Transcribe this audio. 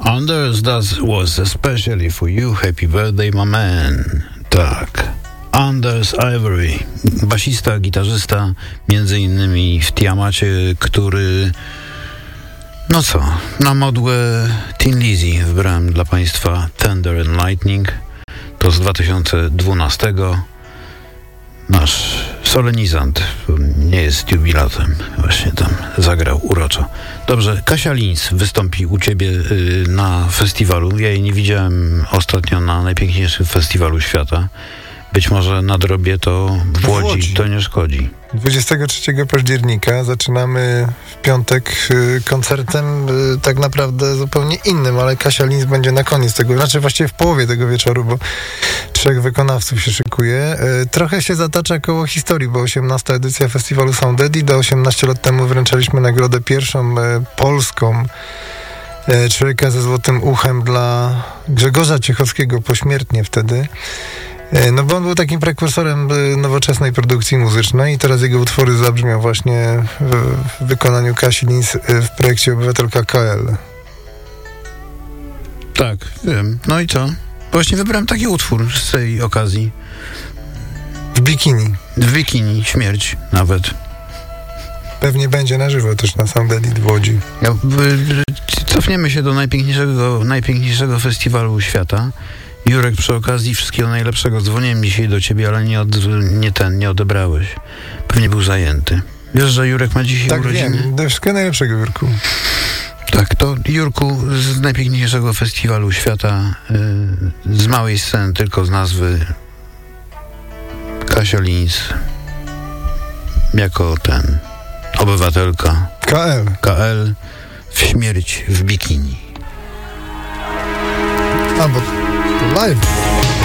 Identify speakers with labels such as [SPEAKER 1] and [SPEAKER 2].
[SPEAKER 1] Anders, that was especially for you. Happy birthday, my man. Tak. Anders Ivory, basista, gitarzysta, między innymi w Tiamacie, który... No co, na modłę Thin Lizzy wybrałem dla Państwa Thunder and Lightning. To z 2012. Nasz solenizant, nie jest jubilatem, właśnie tam zagrał uroczo. Dobrze, Kasia Linz wystąpi u Ciebie na festiwalu. Ja jej nie widziałem ostatnio na najpiękniejszym festiwalu świata. Być może nadrobię to w Łodzi, to nie szkodzi.
[SPEAKER 2] 23 października zaczynamy w piątek koncertem tak naprawdę zupełnie innym, ale Kasia Linz będzie na koniec tego, znaczy właściwie w połowie tego wieczoru, bo 3 wykonawców się szykuje. Trochę się zatacza koło historii, bo 18. edycja festiwalu Sound Edit, 18 lat temu wręczaliśmy nagrodę pierwszą polską, Człowieka ze złotym uchem, dla Grzegorza Ciechowskiego pośmiertnie wtedy. No bo on był takim prekursorem nowoczesnej produkcji muzycznej i teraz jego utwory zabrzmią właśnie w wykonaniu Kasi Linz w projekcie Obywatelka KL.
[SPEAKER 1] Tak, wiem. No i co? Właśnie wybrałem taki utwór z tej okazji.
[SPEAKER 2] W bikini.
[SPEAKER 1] W bikini, śmierć nawet.
[SPEAKER 2] Pewnie będzie na żywo też na Sound Edit w Łodzi.
[SPEAKER 1] Cofniemy się do najpiękniejszego festiwalu świata. Jurek, przy okazji wszystkiego najlepszego. Dzwoniłem dzisiaj do ciebie, ale nie odebrałeś. Pewnie był zajęty. Wiesz, że Jurek ma dzisiaj urodziny?
[SPEAKER 2] Tak, wiem. Wszystkiego najlepszego, Jurku.
[SPEAKER 1] Tak, to Jurku, z najpiękniejszego festiwalu świata, z małej sceny, tylko z nazwy, Kasia Linz, jako obywatelka KL w śmierć w bikini.
[SPEAKER 2] A, bo live.